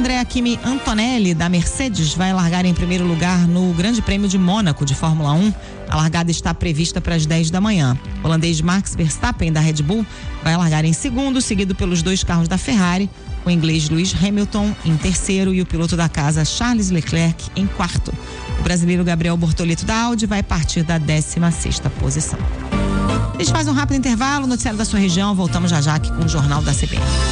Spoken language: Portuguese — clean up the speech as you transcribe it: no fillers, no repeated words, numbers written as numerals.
Andrea Kimi Antonelli, da Mercedes, vai largar em primeiro lugar no Grande Prêmio de Mônaco de Fórmula 1. A largada está prevista para as 10 da manhã. O holandês Max Verstappen, da Red Bull, vai largar em segundo, seguido pelos dois carros da Ferrari, o inglês Lewis Hamilton em terceiro e o piloto da casa Charles Leclerc em quarto. O brasileiro Gabriel Bortoleto, da Audi, vai partir da 16ª posição. A gente faz um rápido intervalo, noticiário da sua região, voltamos já aqui com o Jornal da CBN.